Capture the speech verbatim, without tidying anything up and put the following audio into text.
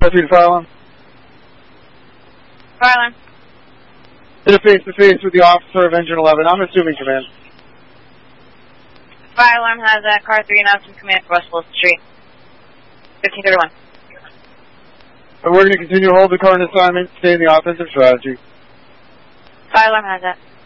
Proceed to fire alarm. Fire alarm. Hit a face-to-face with the officer of Engine eleven. I'm assuming command. Fire alarm has uh, car three announcing command for West Wilson Street. fifteen thirty-one. But we're going to continue to hold the car in assignment, stay in the offensive strategy. Fire alarm has that.